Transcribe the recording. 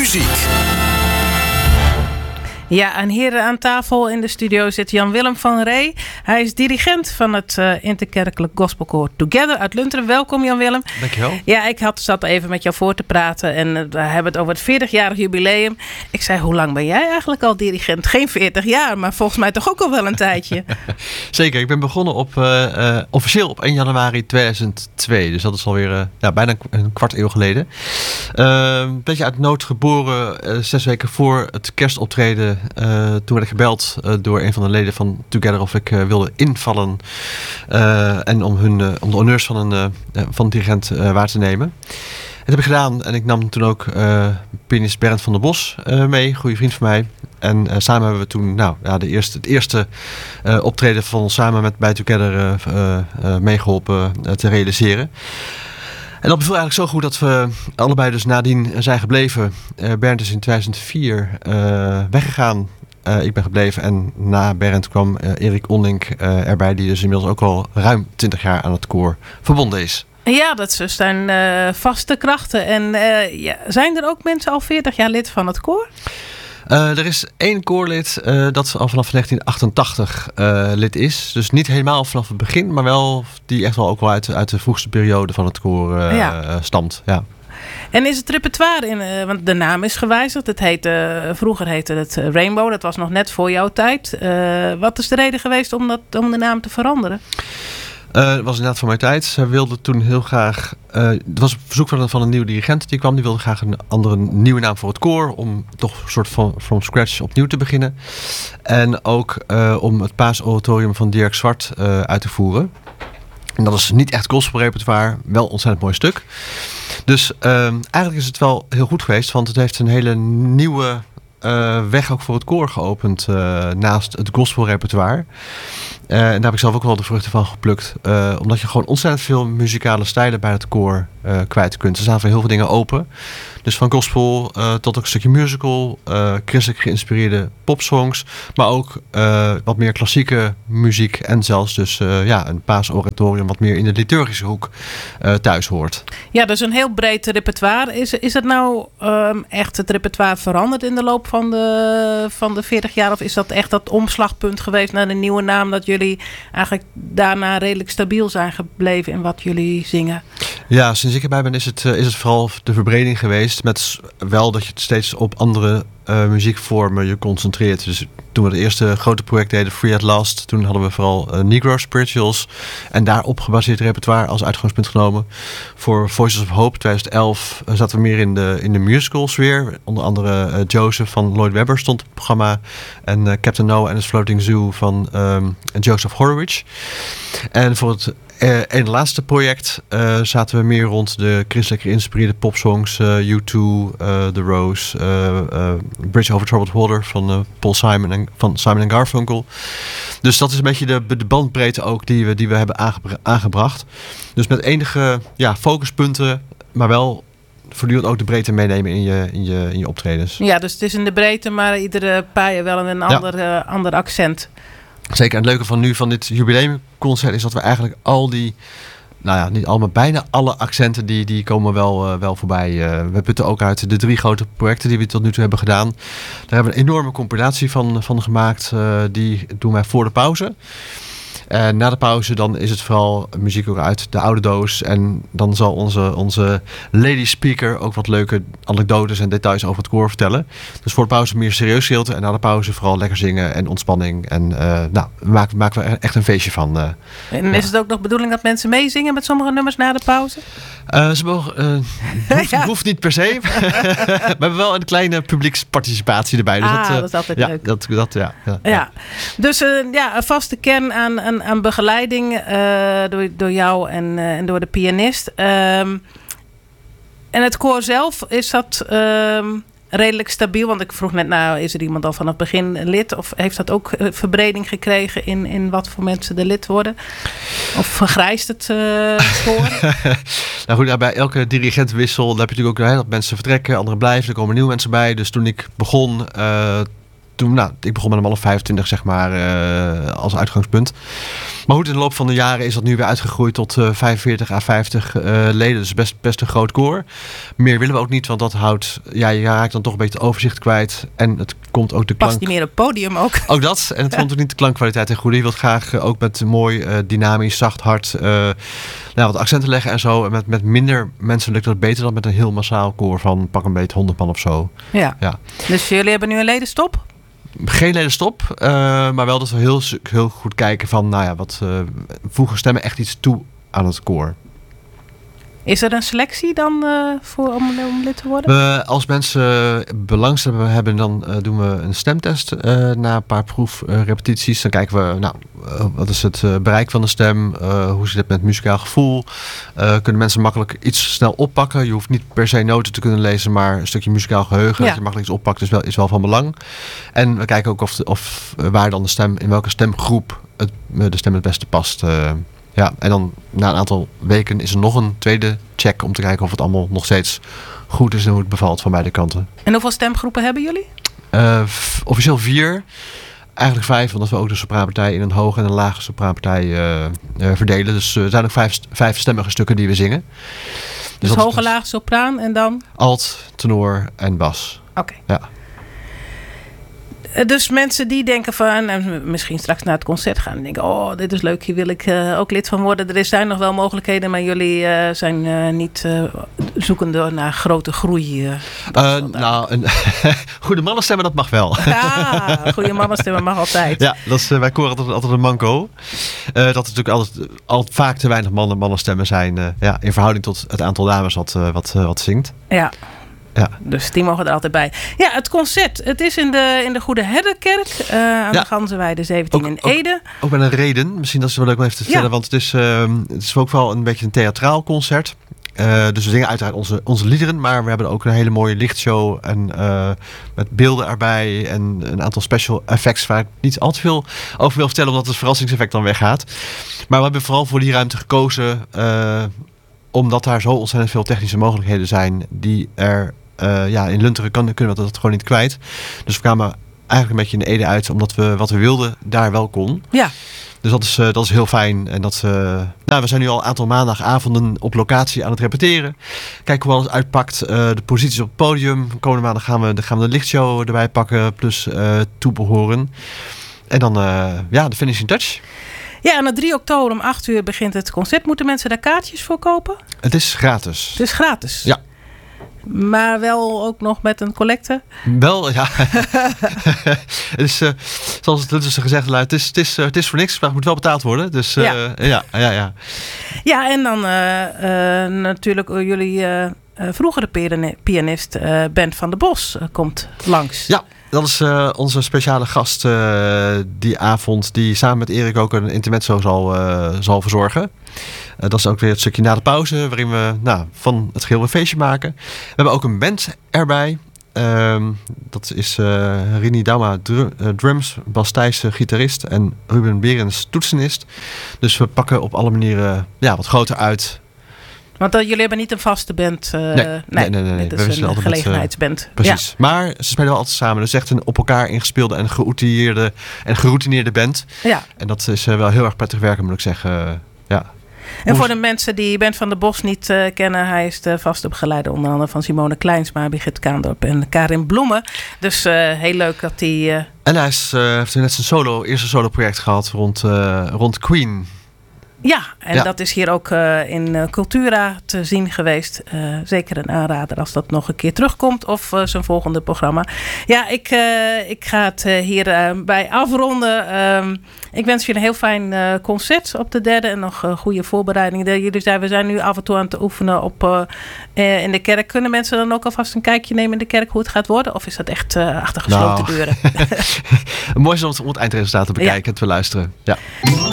muziek. Ja, en hier aan tafel in de studio zit Jan-Willem van Ree. Hij is dirigent van het interkerkelijk gospelkoor Together uit Lunteren. Welkom Jan-Willem. Dankjewel. Ja, ik zat even met jou voor te praten en we hebben het over het 40-jarig jubileum. Ik zei, hoe lang ben jij eigenlijk al dirigent? Geen 40 jaar, maar volgens mij toch ook al wel een tijdje. Zeker, ik ben begonnen officieel op 1 januari 2002. Dus dat is alweer bijna een kwart eeuw geleden. Een beetje uit nood geboren, 6 weken voor het kerstoptreden. Toen werd ik gebeld door een van de leden van Together of ik wilde invallen en om de honneurs van een dirigent waar te nemen. Dat heb ik gedaan en ik nam toen ook pianist Bernd van der Bos mee, goede vriend van mij. En samen hebben we toen het eerste optreden van ons samen bij Together meegeholpen te realiseren. En dat beviel eigenlijk zo goed dat we allebei dus nadien zijn gebleven. Bernd is in 2004 weggegaan. Ik ben gebleven en na Bernd kwam Erik Onlink erbij, die dus inmiddels ook al ruim 20 jaar aan het koor verbonden is. Ja, dat zijn vaste krachten. En zijn er ook mensen al 40 jaar lid van het koor? Er is 1 koorlid dat al vanaf 1988 lid is. Dus niet helemaal vanaf het begin, maar wel die echt wel ook wel uit de vroegste periode van het koor stamt. Ja. En is het repertoire want de naam is gewijzigd. Vroeger heette het Rainbow, dat was nog net voor jouw tijd. Wat is de reden geweest om de naam te veranderen? Het was inderdaad voor mijn tijd. Zij wilde toen heel graag... het was een verzoek van een nieuwe dirigent die kwam. Die wilde graag een andere nieuwe naam voor het koor. Om toch een soort van from scratch opnieuw te beginnen. En ook om het Paasoratorium van Dirk Zwart uit te voeren. En dat is niet echt gospelrepertoire. Wel een ontzettend mooi stuk. Dus eigenlijk is het wel heel goed geweest. Want het heeft een hele nieuwe weg ook voor het koor geopend. Naast het gospelrepertoire. En daar heb ik zelf ook wel de vruchten van geplukt. Omdat je gewoon ontzettend veel muzikale stijlen bij het koor kwijt kunt. Er staan voor heel veel dingen open. Dus van gospel tot ook een stukje musical. Christelijk geïnspireerde popsongs. Maar ook wat meer klassieke muziek. En zelfs dus een paasoratorium wat meer in de liturgische hoek thuis hoort. Ja, dus een heel breed repertoire. Is het nou echt het repertoire veranderd in de loop van de 40 jaar? Of is dat echt dat omslagpunt geweest naar de nieuwe naam? Dat jullie eigenlijk daarna redelijk stabiel zijn gebleven in wat jullie zingen? Ja, sinds ik erbij ben is het vooral de verbreding geweest. Met wel dat je het steeds op andere muziekvormen je concentreert. Dus toen we het eerste grote project deden, Free at Last, toen hadden we vooral Negro Spirituals. En daarop gebaseerd repertoire als uitgangspunt genomen. Voor Voices of Hope 2011 zaten we meer in de musical sfeer. Onder andere Joseph van Lloyd Webber stond op het programma. En Captain Noah and his Floating Zoo van Joseph Horowitz. En voor het ene laatste project zaten we meer rond de christelijk geïnspireerde popsongs. U2, The Rose, Bridge Over Troubled Water van Paul Simon en van Simon & Garfunkel. Dus dat is een beetje de bandbreedte ook die we hebben aangebracht. Dus met enige focuspunten, maar wel voortdurend ook de breedte meenemen in je optredens. Ja, dus het is in de breedte, maar iedere paar jaar wel een ander accent. Zeker. En het leuke van dit jubileumconcert is dat we eigenlijk al die, niet allemaal, bijna alle accenten die komen wel voorbij. We putten ook uit de 3 grote projecten die we tot nu toe hebben gedaan. Daar hebben we een enorme compilatie van gemaakt. Die doen wij voor de pauze. En na de pauze dan is het vooral muziek ook uit de oude doos. En dan zal onze lady speaker ook wat leuke anekdotes en details over het koor vertellen. Dus voor de pauze meer serieus gedeelte. En na de pauze vooral lekker zingen en ontspanning. En maken we echt een feestje van. En is het ook nog bedoeling dat mensen meezingen met sommige nummers na de pauze? Ze mogen, hoeft niet per se. We hebben wel een kleine publieksparticipatie erbij. Dus dat is altijd leuk. Ja. Dus een vaste kern aan begeleiding door jou en door de pianist. En het koor zelf, is dat redelijk stabiel? Want ik vroeg net, is er iemand al vanaf het begin lid? Of heeft dat ook verbreding gekregen in wat voor mensen er lid worden? Of vergrijst het koor? Nou goed, bij elke dirigentwissel heb je natuurlijk ook dat mensen vertrekken, anderen blijven, er komen nieuwe mensen bij. Dus toen ik begon, toen, ik begon met een man of 25, zeg maar, als uitgangspunt. Maar goed, in de loop van de jaren is dat nu weer uitgegroeid tot 45 à 50 leden. Dus best een groot koor. Meer willen we ook niet, want dat houdt... Ja, je raakt dan toch een beetje het overzicht kwijt. En het komt ook de klank... Past niet meer op het podium ook. Ook dat. En het komt ook niet de klankkwaliteit ten goede. Je wilt graag ook met mooi, dynamisch, zacht, hard... wat accenten leggen en zo. En met minder mensen lukt dat beter dan met een heel massaal koor van pak een beetje 100 man of zo. Ja. Dus jullie hebben nu een ledenstop? Geen ledenstop, maar wel dat we heel goed kijken van, voegen stemmen echt iets toe aan het koor. Is er een selectie dan om lid te worden? Als mensen belangstelling hebben, dan doen we een stemtest na een paar proefrepetities. Dan kijken we, wat is het bereik van de stem? Hoe zit het met muzikaal gevoel? Kunnen mensen makkelijk iets snel oppakken? Je hoeft niet per se noten te kunnen lezen, maar een stukje muzikaal geheugen. Dat je makkelijk iets oppakt is wel van belang. En we kijken ook of waar dan de stem, in welke stemgroep de stem het beste past. En dan na een aantal weken is er nog een tweede check om te kijken of het allemaal nog steeds goed is en hoe het bevalt van beide kanten. En hoeveel stemgroepen hebben jullie? Officieel 4. Eigenlijk 5, omdat we ook de sopraanpartij in een hoge en een lage sopraanpartij verdelen. Dus er zijn ook 5 stemmige stukken die we zingen. Dus hoge, lage, sopraan en dan? Alt, tenor en bas. Oké. Ja. Dus mensen die denken van, misschien straks naar het concert gaan en denken, dit is leuk, hier wil ik ook lid van worden. Er zijn nog wel mogelijkheden, maar jullie zijn niet zoekende naar grote groei. Een goede mannenstemmen, dat mag wel. Ja, goede mannenstemmen mag altijd. Ja, dat is bij koor altijd een manco. Dat er natuurlijk altijd vaak te weinig mannenstemmen zijn. In verhouding tot het aantal dames wat zingt. Ja. Dus die mogen er altijd bij. Ja, het concert. Het is in de Goede Herderkerk. Aan de Ganzenweide 17 in Ede. Ook met een reden. Misschien dat is wel leuk om even te vertellen. Want het is ook wel een beetje een theatraal concert. Dus we zingen uiteraard onze liederen. Maar we hebben ook een hele mooie lichtshow. En met beelden erbij. En een aantal special effects waar ik niet al te veel over wil vertellen. Omdat het verrassingseffect dan weggaat. Maar we hebben vooral voor die ruimte gekozen. Omdat daar zo ontzettend veel technische mogelijkheden zijn. Die er in Lunteren kunnen we dat gewoon niet kwijt. Dus we kwamen eigenlijk een beetje in de Ede uit. Omdat we wat we wilden daar wel kon. Ja. Dus dat is heel fijn. En we zijn nu al een aantal maandagavonden op locatie aan het repeteren. Kijken hoe alles uitpakt. De posities op het podium. Komende maandag gaan we de lichtshow erbij pakken. Plus toebehoren. En dan de finishing touch. Ja, en op 3 oktober om 8:00 begint het concert. Moeten mensen daar kaartjes voor kopen? Het is gratis. Het is gratis? Ja. Maar wel ook nog met een collecte? Wel, ja. Het is, zoals het dus gezegd luidt, het is voor niks, maar het moet wel betaald worden. Dus ja. Ja, en dan natuurlijk jullie vroegere pianist Ben van der Bos komt langs. Ja. Dat is onze speciale gast die avond, die samen met Erik ook een intermezzo zal verzorgen. Dat is ook weer het stukje na de pauze, waarin we van het geheel een feestje maken. We hebben ook een band erbij. Dat is Rini Dauma drums, Bas Thijssen gitarist en Ruben Berens toetsenist. Dus we pakken op alle manieren wat groter uit. Want jullie hebben niet een vaste band. Nee. Dit is een gelegenheidsband. Precies. Ja. Maar ze spelen wel altijd samen. Dus echt een op elkaar ingespeelde en geroutineerde band. Ja. En dat is wel heel erg prettig werken, moet ik zeggen. Ja. En voor de mensen die Ben van der Bos niet kennen, hij is de vaste begeleider onder andere van Simone Kleinsma, Birgit Kaandorp en Karin Bloemen. Dus heel leuk dat hij... En hij heeft net zijn eerste solo-project gehad rond Queen. Ja, en dat is hier ook in Cultura te zien geweest. Zeker een aanrader als dat nog een keer terugkomt of zijn volgende programma. Ja, ik ga het hierbij afronden. Ik wens jullie een heel fijn concert op de 3e en nog goede voorbereidingen. Jullie we zijn nu af en toe aan het oefenen in de kerk. Kunnen mensen dan ook alvast een kijkje nemen in de kerk hoe het gaat worden? Of is dat echt achter gesloten deuren? Mooi is om het eindresultaat te bekijken en te luisteren. Ja.